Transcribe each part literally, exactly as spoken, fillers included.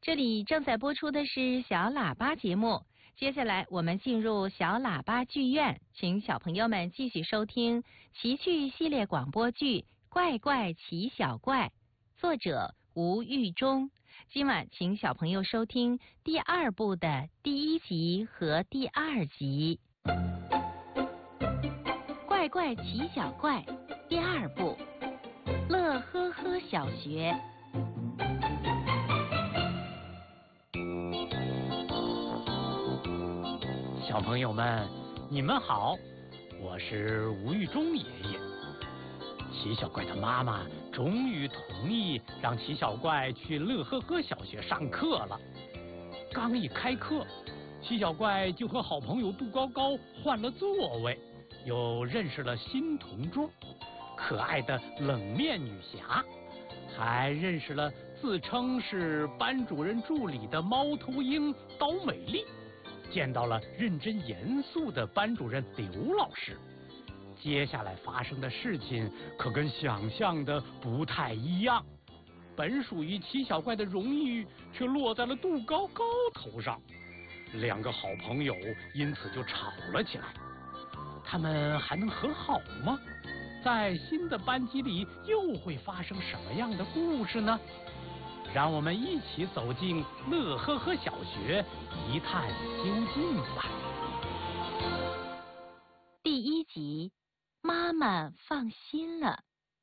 这里正在播出的是小喇叭节目，接下来我们进入小喇叭剧院，请小朋友们继续收听奇趣系列广播剧《怪怪奇小怪》，作者吴玉忠。今晚请小朋友收听第二部的第一集和第二集《怪怪奇小怪》第二部乐呵呵小学。 小朋友们，你们好，我是吴玉忠爷爷。奇小怪的妈妈终于同意让奇小怪去乐呵呵小学上课了。刚一开课，奇小怪就和好朋友杜高高换了座位，又认识了新同桌可爱的冷面女侠，还认识了自称是班主任助理的猫头鹰刀美丽，见到了认真严肃的班主任刘老师。接下来发生的事情可跟想象的不太一样，本属于奇小怪的荣誉却落在了杜高高头上，两个好朋友因此就吵了起来。他们还能和好吗？在新的班级里又会发生什么样的故事呢？让我们一起走进乐呵呵小学，一探究竟吧。 第一集，妈妈放心了。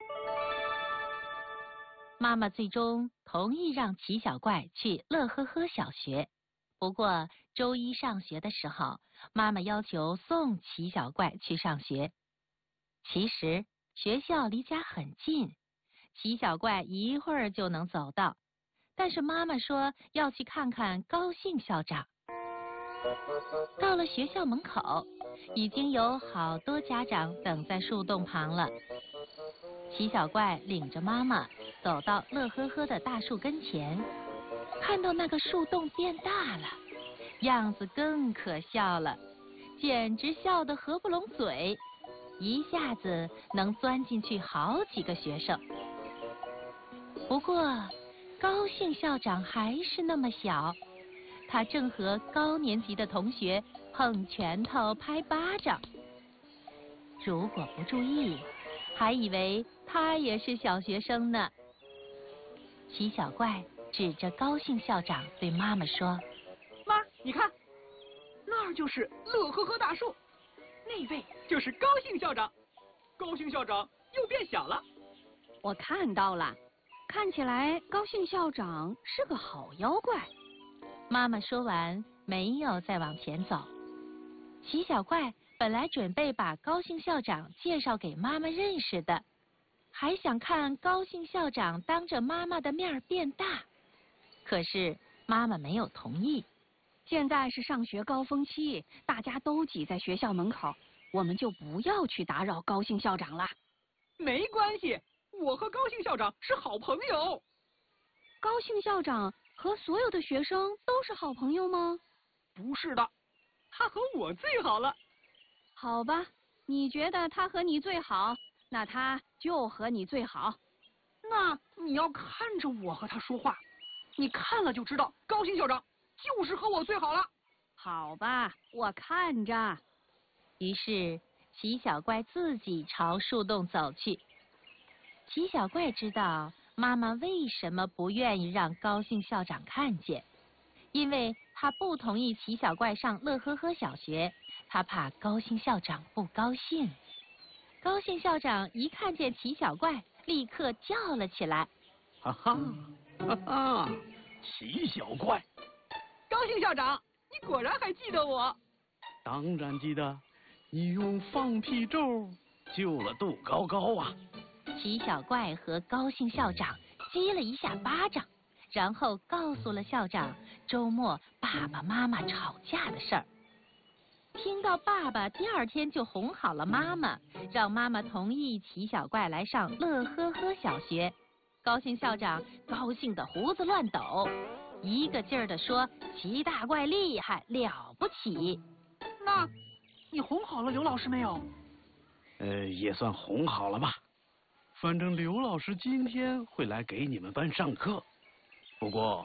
妈妈最终同意让奇小怪去乐呵呵小学，不过周一上学的时候，妈妈要求送奇小怪去上学。其实学校离家很近，奇小怪一会儿就能走到，但是妈妈说要去看看高兴校长。到了学校门口，已经有好多家长等在树洞旁了。奇小怪领着妈妈走到乐呵呵的大树跟前，看到那个树洞变大了，样子更可笑了，简直笑得合不拢嘴，一下子能钻进去好几个学生。不过高兴校长还是那么小，他正和高年级的同学碰拳头拍巴掌，如果不注意，还以为他也是小学生呢。奇小怪指着高兴校长对妈妈说： 妈，你看，那儿就是乐呵呵大树，那位就是高兴校长，高兴校长又变小了。 我看到了，看起来高兴校长是个好妖怪。 妈妈说完，没有再往前走。奇小怪本来准备把高兴校长介绍给妈妈认识的，还想看高兴校长当着妈妈的面变大，可是妈妈没有同意。 现在是上学高峰期，大家都挤在学校门口，我们就不要去打扰高兴校长了。 没关系，我和高兴校长是好朋友。 高兴校长和所有的学生都是好朋友吗？ 不是的，他和我最好了。 好吧，你觉得他和你最好，那他就和你最好。 那你要看着我和他说话，你看了就知道高兴校长就是和我最好了。 好吧，我看着。 于是奇小怪自己朝树洞走去。奇小怪知道妈妈为什么不愿意让高兴校长看见，因为他不同意奇小怪上乐呵呵小学，他怕高兴校长不高兴。高兴校长一看见奇小怪，立刻叫了起来： 哈哈哈哈！奇小怪， 高兴校长，你果然还记得我。 当然记得，你用放屁咒救了杜高高啊。 奇小怪和高兴校长击了一下巴掌，然后告诉了校长周末爸爸妈妈吵架的事儿。听到爸爸第二天就哄好了妈妈，让妈妈同意奇小怪来上乐呵呵小学。高兴校长高兴得胡子乱抖，一个劲儿地说奇大怪厉害了不起。 那你哄好了刘老师没有？ 呃，也算哄好了吧。反正刘老师今天会来给你们班上课，不过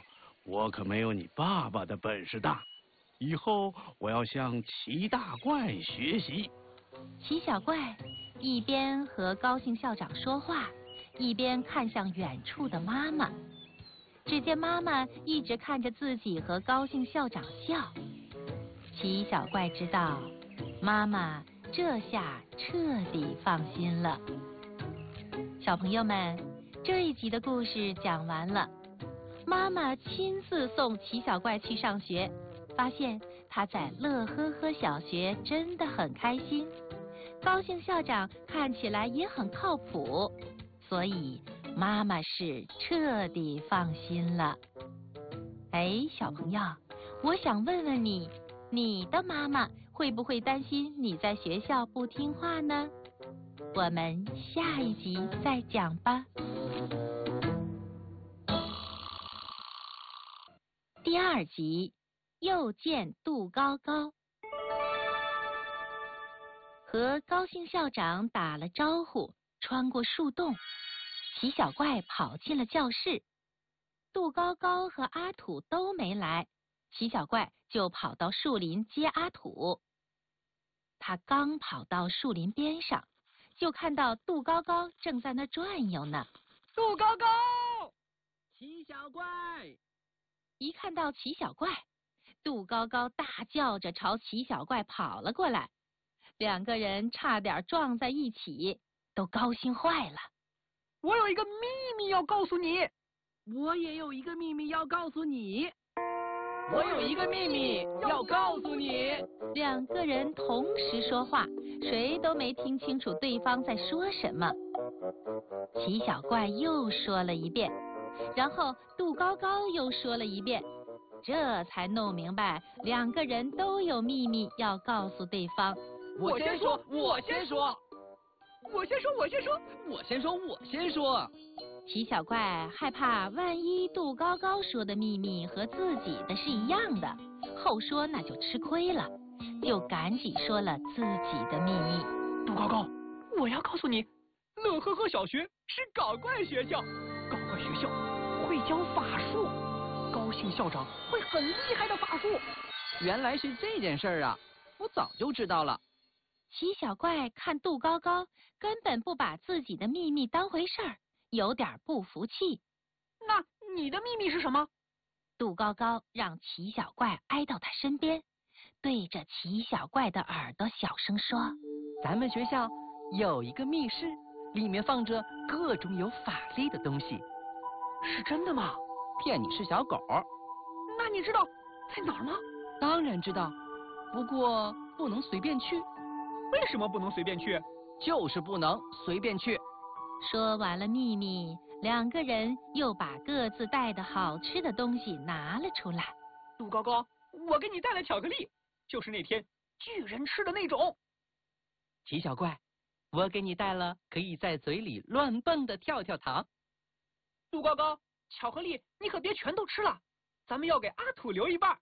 我可没有你爸爸的本事大。以后我要向齐大怪学习。 齐小怪一边和高兴校长说话，一边看向远处的妈妈。只见妈妈一直看着自己和高兴校长笑。齐小怪知道，妈妈这下彻底放心了。小朋友们，这一集的故事讲完了。妈妈亲自送齐小怪去上学，发现他在乐呵呵小学真的很开心。高兴校长看起来也很靠谱，所以妈妈是彻底放心了。哎，小朋友，我想问问你，你的妈妈会不会担心你在学校不听话呢？我们下一集再讲吧。第二集，又见杜高高。和高兴校长打了招呼，穿过树洞，齐小怪跑进了教室。杜高高和阿土都没来，齐小怪就跑到树林接阿土。他刚跑到树林边上，就看到杜高高正在那转悠呢。 杜高高， 齐小怪！ 一看到齐小怪，杜高高大叫着朝齐小怪跑了过来，两个人差点撞在一起，都高兴坏了。 我有一个秘密要告诉你。 我也有一个秘密要告诉你。 我有一个秘密要告诉你。 两个人同时说话，谁都没听清楚对方在说什么。齐小怪又说了一遍，然后杜高高又说了一遍，这才弄明白两个人都有秘密要告诉对方。 我先说，我先说，我先说，我先说， 我先说，我先说。 齐小怪害怕万一杜高高说的秘密和自己的是一样的，后说那就吃亏了，就赶紧说了自己的秘密。 杜高高，我要告诉你，乐呵呵小学是搞怪学校，搞怪学校会教法术，高兴校长会很厉害的法术。 原来是这件事儿啊，我早就知道了。 齐小怪看杜高高根本不把自己的秘密当回事儿，有点不服气。 那你的秘密是什么？ 杜高高让齐小怪挨到他身边，对着齐小怪的耳朵小声说： 咱们学校有一个密室，里面放着各种有法力的东西。 是真的吗？ 骗你是小狗。 那你知道在哪儿吗？ 当然知道，不过不能随便去。 为什么不能随便去？ 就是不能随便去。 说完了秘密，两个人又把各自带的好吃的东西拿了出来。 杜高高，我给你带了巧克力，就是那天巨人吃的那种。 齐小怪，我给你带了可以在嘴里乱蹦的跳跳糖。 杜高高，巧克力你可别全都吃了，咱们要给阿土留一半。